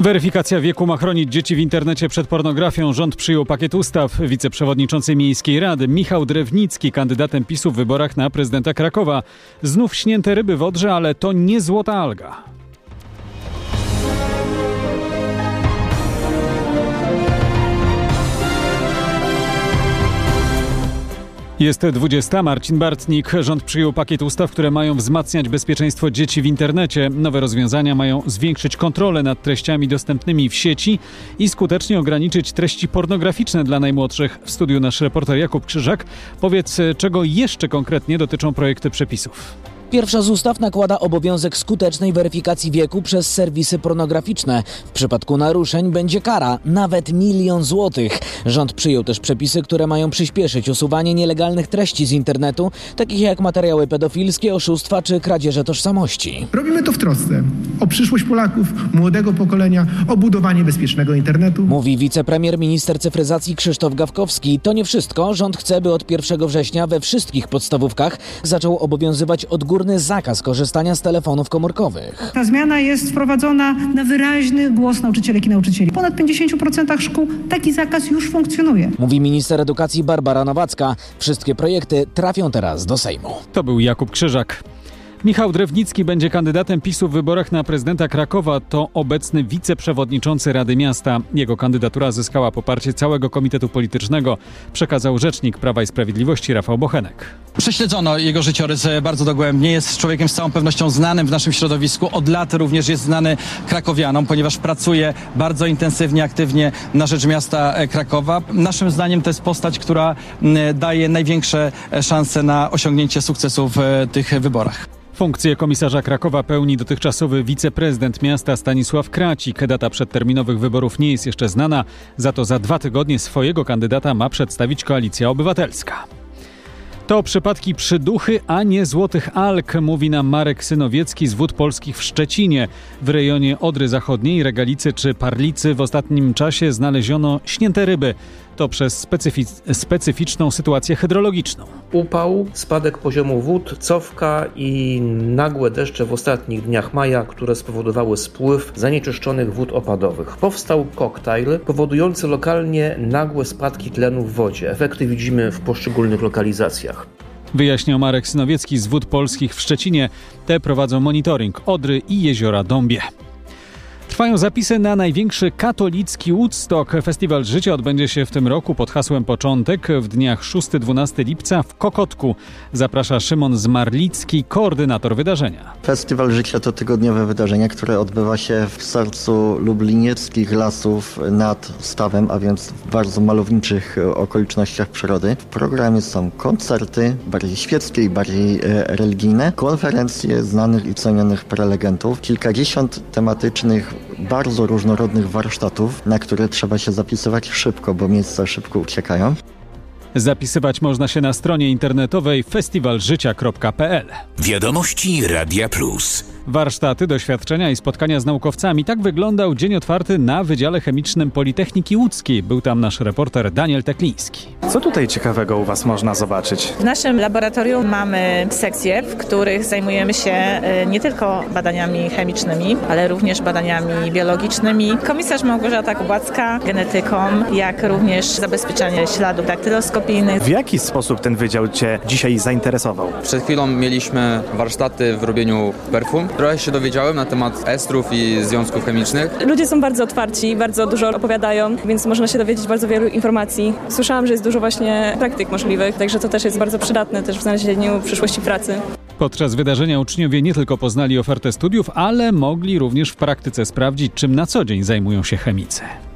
Weryfikacja wieku ma chronić dzieci w internecie przed pornografią. Rząd przyjął pakiet ustaw. Wiceprzewodniczący Miejskiej Rady Michał Drewnicki, kandydatem PiS-u w wyborach na prezydenta Krakowa. Znów śnięte ryby w Odrze, ale to nie złota alga. Jest 20. Marcin Bartnik. Rząd przyjął pakiet ustaw, które mają wzmacniać bezpieczeństwo dzieci w internecie. Nowe rozwiązania mają zwiększyć kontrolę nad treściami dostępnymi w sieci i skutecznie ograniczyć treści pornograficzne dla najmłodszych. W studiu nasz reporter Jakub Krzyżak. Powiedz, czego jeszcze konkretnie dotyczą projekty przepisów? Pierwsza z ustaw nakłada obowiązek skutecznej weryfikacji wieku przez serwisy pornograficzne. W przypadku naruszeń będzie kara, nawet 1 000 000 złotych. Rząd przyjął też przepisy, które mają przyspieszyć usuwanie nielegalnych treści z internetu, takich jak materiały pedofilskie, oszustwa czy kradzieże tożsamości. Robimy to w trosce o przyszłość Polaków, młodego pokolenia, o budowanie bezpiecznego internetu. Mówi wicepremier minister cyfryzacji Krzysztof Gawkowski. To nie wszystko. Rząd chce, by od 1 września we wszystkich podstawówkach zaczął obowiązywać odgórny zakaz korzystania z telefonów komórkowych. Ta zmiana jest wprowadzona na wyraźny głos nauczycielek i nauczycieli. W ponad 50% szkół taki zakaz już funkcjonuje. Mówi minister edukacji Barbara Nowacka. Wszystkie projekty trafią teraz do Sejmu. To był Jakub Krzyżak. Michał Drewnicki będzie kandydatem PiS-u w wyborach na prezydenta Krakowa. To obecny wiceprzewodniczący Rady Miasta. Jego kandydatura zyskała poparcie całego komitetu politycznego, przekazał rzecznik Prawa i Sprawiedliwości Rafał Bochenek. Prześledzono jego życiorys bardzo dogłębnie. Jest człowiekiem z całą pewnością znanym w naszym środowisku. Od lat również jest znany krakowianom, ponieważ pracuje bardzo intensywnie, aktywnie na rzecz miasta Krakowa. Naszym zdaniem to jest postać, która daje największe szanse na osiągnięcie sukcesu w tych wyborach. Funkcję komisarza Krakowa pełni dotychczasowy wiceprezydent miasta Stanisław Kracik. Data przedterminowych wyborów nie jest jeszcze znana, za to za 2 tygodnie swojego kandydata ma przedstawić Koalicja Obywatelska. To przypadki przyduchy, a nie złotych alg, mówi nam Marek Synowiecki z Wód Polskich w Szczecinie. W rejonie Odry Zachodniej, Regalicy czy Parlicy w ostatnim czasie znaleziono śnięte ryby. To przez specyficzną sytuację hydrologiczną. Upał, spadek poziomu wód, cofka i nagłe deszcze w ostatnich dniach maja, które spowodowały spływ zanieczyszczonych wód opadowych. Powstał koktajl powodujący lokalnie nagłe spadki tlenu w wodzie. Efekty widzimy w poszczególnych lokalizacjach. Wyjaśniał Marek Synowiecki z Wód Polskich w Szczecinie. Te prowadzą monitoring Odry i jeziora Dąbie. Trwają zapisy na największy katolicki Woodstock. Festiwal Życia odbędzie się w tym roku pod hasłem Początek w dniach 6-12 lipca w Kokotku. Zaprasza Szymon Zmarlicki, koordynator wydarzenia. Festiwal Życia to tygodniowe wydarzenie, które odbywa się w sercu lublinieckich lasów nad stawem, a więc w bardzo malowniczych okolicznościach przyrody. W programie są koncerty bardziej świeckie i bardziej religijne, konferencje znanych i cenionych prelegentów, kilkadziesiąt tematycznych bardzo różnorodnych warsztatów, na które trzeba się zapisywać szybko, bo miejsca szybko uciekają. Zapisywać można się na stronie internetowej festiwalżycia.pl. Wiadomości Radia Plus. Warsztaty, doświadczenia i spotkania z naukowcami. Tak wyglądał dzień otwarty na Wydziale Chemicznym Politechniki Łódzkiej. Był tam nasz reporter Daniel Tekliński. Co tutaj ciekawego u Was można zobaczyć? W naszym laboratorium mamy sekcje, w których zajmujemy się nie tylko badaniami chemicznymi, ale również badaniami biologicznymi. Komisarz Małgorzata Kubacka, genetyką, jak również zabezpieczanie śladów daktyloskopijnych. W jaki sposób ten wydział Cię dzisiaj zainteresował? Przed chwilą mieliśmy warsztaty w robieniu perfum. Trochę się dowiedziałem na temat estrów i związków chemicznych. Ludzie są bardzo otwarci, bardzo dużo opowiadają, więc można się dowiedzieć bardzo wielu informacji. Słyszałam, że jest dużo właśnie praktyk możliwych, także to też jest bardzo przydatne też w znalezieniu przyszłości pracy. Podczas wydarzenia uczniowie nie tylko poznali ofertę studiów, ale mogli również w praktyce sprawdzić, czym na co dzień zajmują się chemicy.